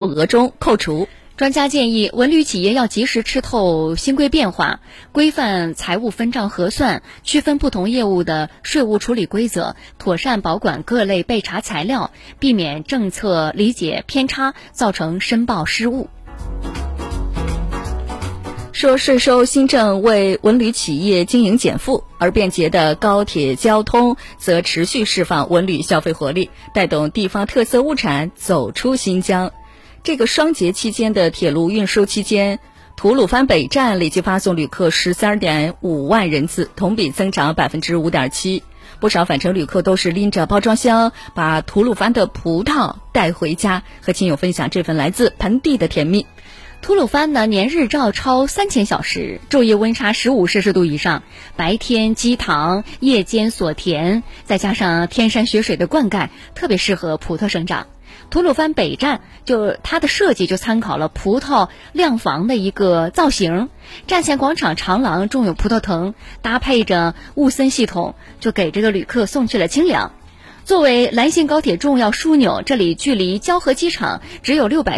额中扣除。 专家建议，文旅企业要及时吃透新规变化，规范财务分账核算，区分不同业务的税务处理规则，妥善保管各类备查材料，避免政策理解偏差，造成申报失误。 说税收新政为文旅企业经营减负，而便捷的高铁交通则持续释放文旅消费活力，带动地方特色物产走出新疆。这个双节期间的铁路运输期间，吐鲁番北站累计发送旅客13.5万人次，同比增长 5.7%。不少返程旅客都是拎着包装箱，把吐鲁番的葡萄带回家，和亲友分享这份来自盆地的甜蜜。 吐鲁番呢，年日照超3000小时，昼夜温差15摄氏度以上，白天积糖，夜间锁田，再加上天山雪水的灌溉，特别适合葡萄生长。吐鲁番北站它的设计就参考了葡萄晾房的一个造型，站前广场长廊种有葡萄藤，搭配着雾森系统，就给这个旅客送去了清凉。作为兰信高铁重要枢纽，这里距离交河机场只有600